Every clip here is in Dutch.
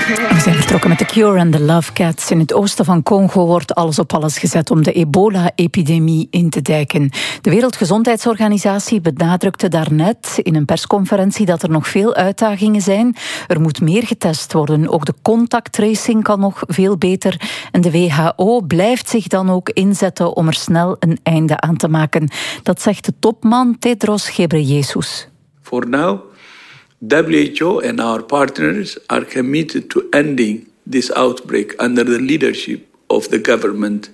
We zijn vertrokken met The Cure en The Love Cats. In het oosten van Congo wordt alles op alles gezet om de ebola-epidemie in te dijken. De Wereldgezondheidsorganisatie benadrukte daarnet in een persconferentie dat er nog veel uitdagingen zijn. Er moet meer getest worden. Ook de contacttracing kan nog veel beter. En de WHO blijft zich dan ook inzetten om er snel een einde aan te maken. Dat zegt de topman Tedros Ghebreyesus. For now, WHO and our partners are committed to ending this outbreak under the leadership of the government.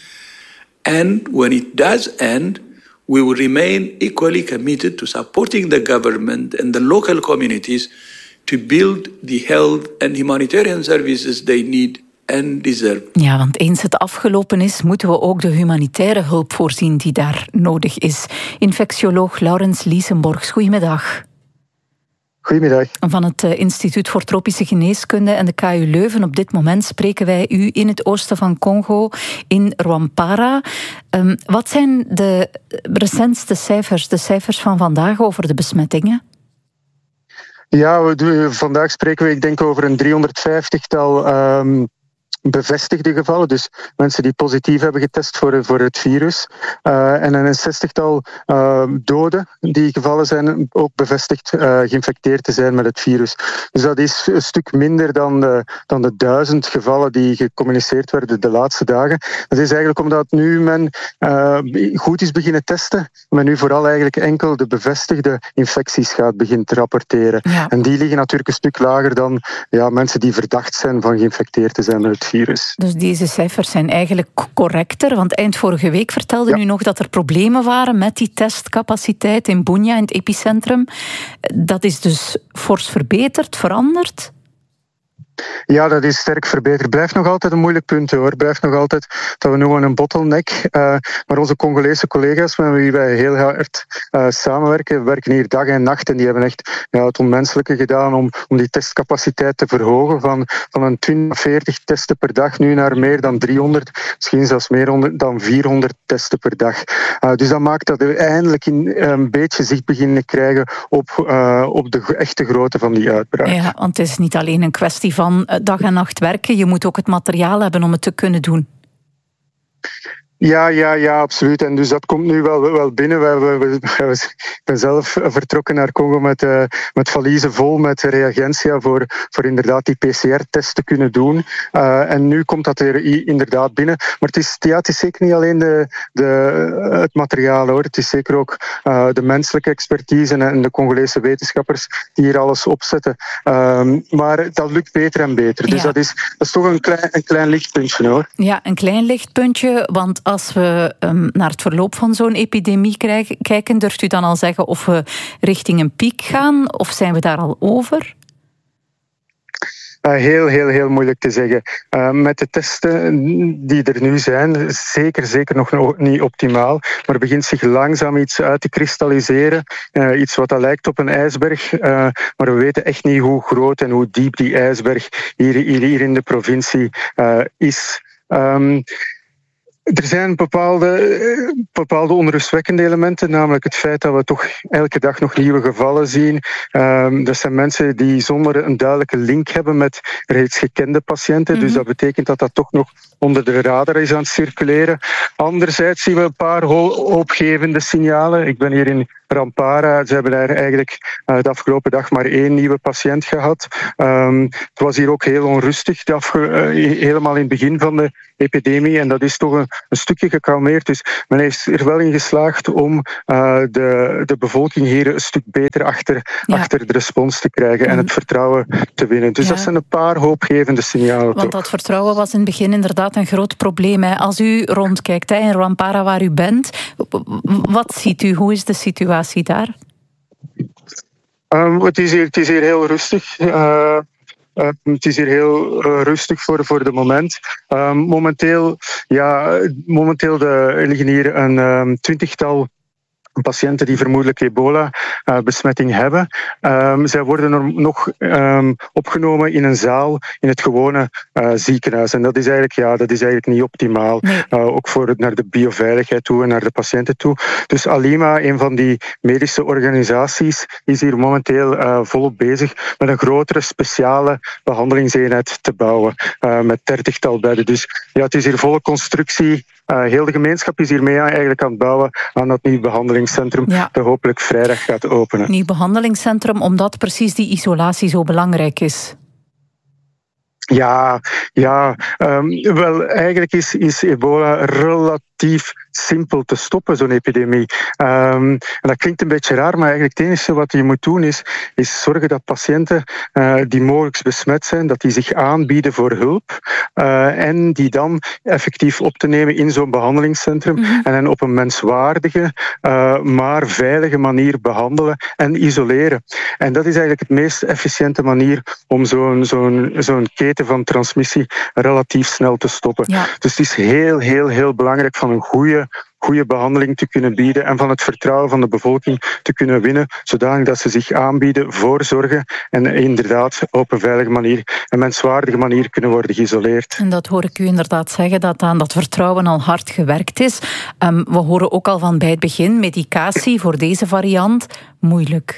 And when it does end, we will remain equally committed to supporting the government and the local communities to build the health and humanitarian services they need and deserve. Ja, want eens het afgelopen is, moeten we ook de humanitaire hulp voorzien die daar nodig is. Infectioloog Laurens Liesenborgs, goedemiddag. Goedemiddag. Van het Instituut voor Tropische Geneeskunde en de KU Leuven. Op dit moment spreken wij u in het oosten van Congo, in Rwampara. Wat zijn de recentste cijfers, de cijfers van vandaag over de besmettingen? Ja, vandaag spreken we, ik denk, over een 350-tal bevestigde gevallen, dus mensen die positief hebben getest voor het virus. En een 60-tal doden die gevallen zijn, ook bevestigd geïnfecteerd te zijn met het virus. Dus dat is een stuk minder dan de 1000 gevallen die gecommuniceerd werden de laatste dagen. Dat is eigenlijk omdat nu men goed is beginnen testen, men nu vooral eigenlijk enkel de bevestigde infecties gaat beginnen te rapporteren. Ja. En die liggen natuurlijk een stuk lager dan mensen die verdacht zijn van geïnfecteerd te zijn met het virus. Dus deze cijfers zijn eigenlijk correcter, want eind vorige week vertelde u nog dat er problemen waren met die testcapaciteit in Bunia, in het epicentrum. Dat is dus fors verbeterd, veranderd? Ja, dat is sterk verbeterd. Blijft nog altijd een moeilijk punt, hoor. Blijft nog altijd dat we noemen een bottleneck. Maar onze Congolese collega's, met wie wij heel hard samenwerken, werken hier dag en nacht en die hebben echt het onmenselijke gedaan om die testcapaciteit te verhogen van een 20, 40 testen per dag nu naar meer dan 300, misschien zelfs meer dan 400 testen per dag. Dus dat maakt dat we eindelijk een beetje zicht beginnen krijgen op de echte grootte van die uitbraak. Ja, want het is niet alleen een kwestie van dag en nacht werken. Je moet ook het materiaal hebben om het te kunnen doen. Ja, absoluut. En dus dat komt nu wel binnen. Ik ben zelf vertrokken naar Congo met valiezen vol met reagentia voor inderdaad die PCR-test te kunnen doen. En nu komt dat er inderdaad binnen. Maar het is zeker niet alleen het materiaal, hoor. Het is zeker ook de menselijke expertise en de Congolese wetenschappers die hier alles opzetten. Maar dat lukt beter en beter. Dus dat is toch een klein lichtpuntje, hoor. Ja, een klein lichtpuntje, want als we naar het verloop van zo'n epidemie kijken, durft u dan al zeggen of we richting een piek gaan, of zijn we daar al over? Heel moeilijk te zeggen. Met de testen die er nu zijn, zeker nog niet optimaal, maar begint zich langzaam iets uit te kristalliseren. Iets wat lijkt op een ijsberg, maar we weten echt niet hoe groot en hoe diep die ijsberg hier in de provincie is. Er zijn bepaalde onrustwekkende elementen, namelijk het feit dat we toch elke dag nog nieuwe gevallen zien. Dat zijn mensen die zonder een duidelijke link hebben met reeds gekende patiënten. Dus dat betekent dat toch nog onder de radar is aan het circuleren. Anderzijds zien we een paar hoopgevende signalen. Ik ben hier in Rwampara. Ze hebben daar eigenlijk de afgelopen dag maar 1 nieuwe patiënt gehad. Het was hier ook heel onrustig, helemaal in het begin van de epidemie. En dat is toch een stukje gekalmeerd. Dus men is er wel in geslaagd om de bevolking hier een stuk beter achter de respons te krijgen en het vertrouwen te winnen. Dus dat zijn een paar hoopgevende signalen. Want dat vertrouwen was in het begin inderdaad een groot probleem. Hè. Als u rondkijkt in Rwampara waar u bent, wat ziet u? Hoe is de situatie daar? Het is hier heel rustig. Het is hier heel rustig voor de moment. Momenteel liggen hier een 20-tal patiënten die vermoedelijk ebola-besmetting hebben. Zij worden nog opgenomen in een zaal in het gewone ziekenhuis. En dat is eigenlijk niet optimaal. Nee. Ook naar de bioveiligheid toe en naar de patiënten toe. Dus Alima, een van die medische organisaties, is hier momenteel volop bezig met een grotere speciale behandelingseenheid te bouwen. Met 30-tal bedden. Dus het is hier volle constructie. Heel de gemeenschap is hiermee eigenlijk aan het bouwen aan dat nieuw behandelingscentrum dat hopelijk vrijdag gaat openen. Nieuw behandelingscentrum, omdat precies die isolatie zo belangrijk is. Wel, eigenlijk is ebola relatief simpel te stoppen, zo'n epidemie. En dat klinkt een beetje raar, maar eigenlijk het enige wat je moet doen is zorgen dat patiënten die mogelijk besmet zijn, dat die zich aanbieden voor hulp en die dan effectief op te nemen in zo'n behandelingscentrum en hen op een menswaardige, maar veilige manier behandelen en isoleren. En dat is eigenlijk het meest efficiënte manier om zo'n keten van transmissie relatief snel te stoppen. Ja. Dus het is heel, heel, heel belangrijk van een goede behandeling te kunnen bieden en van het vertrouwen van de bevolking te kunnen winnen, zodanig dat ze zich aanbieden, voorzorgen en inderdaad op een veilige manier, een menswaardige manier kunnen worden geïsoleerd. En dat hoor ik u inderdaad zeggen, dat aan dat vertrouwen al hard gewerkt is. We horen ook al van bij het begin, medicatie voor deze variant, moeilijk.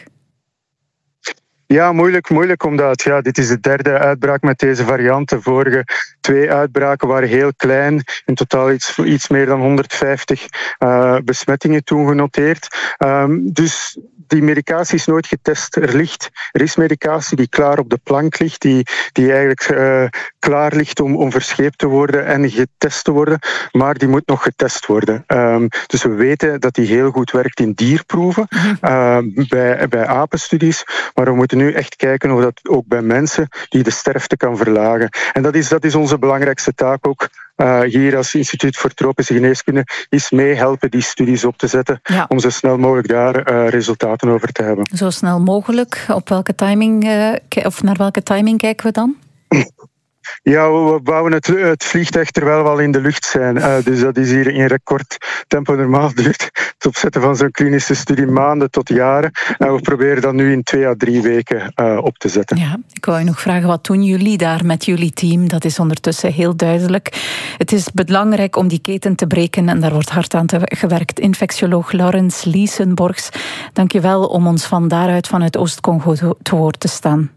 Ja, moeilijk omdat dit is de derde uitbraak met deze variant. De vorige 2 uitbraken waren heel klein. In totaal iets meer dan 150 besmettingen toen genoteerd. Dus die medicatie is nooit getest. Er is medicatie die klaar op de plank ligt, die eigenlijk klaar ligt om verscheept te worden en getest te worden, maar die moet nog getest worden. Dus we weten dat die heel goed werkt in dierproeven, bij apenstudies, maar we moeten nu echt kijken of dat ook bij mensen die de sterfte kan verlagen. En dat is onze belangrijkste taak ook. Hier als Instituut voor Tropische Geneeskunde is meehelpen die studies op te zetten om zo snel mogelijk daar resultaten over te hebben. Zo snel mogelijk. Op welke timing of naar welke timing kijken we dan? Ja, we bouwen het vliegtuig terwijl we al in de lucht zijn. Dus dat is hier in recordtempo. Normaal duurt het opzetten van zo'n klinische studie maanden tot jaren. En we proberen dat nu in 2 à 3 weken op te zetten. Ja, ik wou je nog vragen, wat doen jullie daar met jullie team? Dat is ondertussen heel duidelijk. Het is belangrijk om die keten te breken en daar wordt hard aan gewerkt. Infectioloog Laurens Liesenborgs, dank je wel om ons van daaruit vanuit Oost-Congo te woord te staan.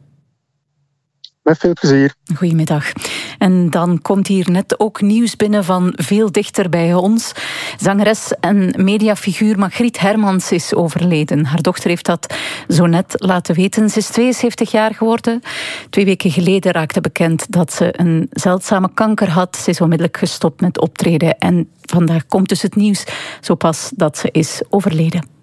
Met veel plezier. Goedemiddag. En dan komt hier net ook nieuws binnen van veel dichter bij ons. Zangeres en mediafiguur Margriet Hermans is overleden. Haar dochter heeft dat zo net laten weten. Ze is 72 jaar geworden. 2 weken geleden raakte bekend dat ze een zeldzame kanker had. Ze is onmiddellijk gestopt met optreden. En vandaag komt dus het nieuws zo pas dat ze is overleden.